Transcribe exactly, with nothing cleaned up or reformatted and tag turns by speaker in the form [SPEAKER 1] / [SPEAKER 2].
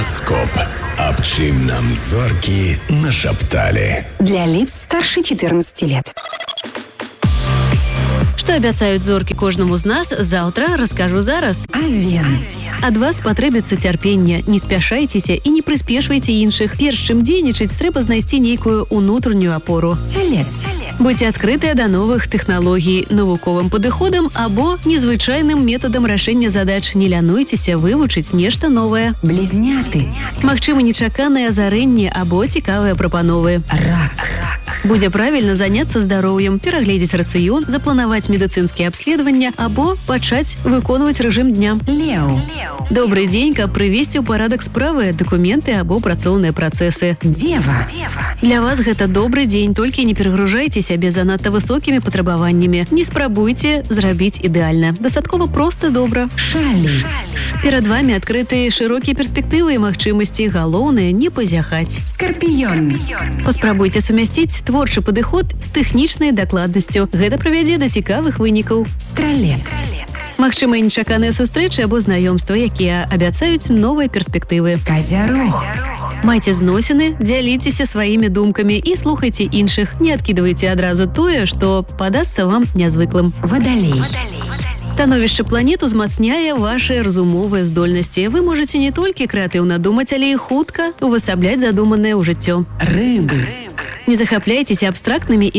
[SPEAKER 1] Гараскоп. Аб чым нам зоркі нашапталі.
[SPEAKER 2] Для лиц старше четырнадцати лет.
[SPEAKER 3] Што абяцаюць зоркі кожнаму з нас, заўтра раскажу зараз.
[SPEAKER 2] Авен.
[SPEAKER 3] Ад вас патрэбіцца цярпенне, не спяшайцеся і не прыспешвайце іншых. Перш чым дзейнічаць, трэба знайсці нейкую ўнутраную апору.
[SPEAKER 2] Телец.
[SPEAKER 3] Будьце адкрытыя да новых тэхналогій, навуковым падыходам або незвычайным метадам рашэння задач. Не лянуйцеся вывучыць нешта новае.
[SPEAKER 2] Близняты.
[SPEAKER 3] Магчыма, нечаканае азарэнне або цікавыя прапановы.
[SPEAKER 2] Рак.
[SPEAKER 3] Будзе правільна заняцца здароўем, перагледзець рацыён, запланаваць медыцынскія абследавання або пачаць выконваць рэжым дня.
[SPEAKER 2] Леў.
[SPEAKER 3] Добрый дзень, каб прывесці ў парадак справы, дакументы або працоўныя працэсы.
[SPEAKER 2] Дева.
[SPEAKER 3] Для вас гэта добры дзень, толькі не перагружайце сябе занадта высокімі патрабаваннямі. Не спрабуйце зрабіць ідэальна. Дастаткова проста добра.
[SPEAKER 2] Шалі.
[SPEAKER 3] Перад вамі адкрытыя шырокія перспектывы і магчымасці. Галоўнае не пазяхаць.
[SPEAKER 2] Скарпіён.
[SPEAKER 3] Паспрабуйце сумясціць творчы падыход з тэхнічнай дакладнасцю. Гэта прывядзе да цікавых вынікаў.
[SPEAKER 2] Стралец.
[SPEAKER 3] Магчыма, нечаканыя сустрэчы або знаёмства, якія абяцаюць новыя перспектывы.
[SPEAKER 2] Казярог.
[SPEAKER 3] Майце зносіны, дзяліцеся сваімі думкамі і слухайце іншых. Не адкідвайце адразу тое, што падасца вам нязвыклым.
[SPEAKER 2] Вадалей.
[SPEAKER 3] Становішча планет узмацняе вашы разумовыя здольнасці. Вы можаце не толькі крэатыўна думаць, але і хутка увасабляць задуманае ў жыццё.
[SPEAKER 2] Рыбы.
[SPEAKER 3] Не захапляйцеся абстрактнымі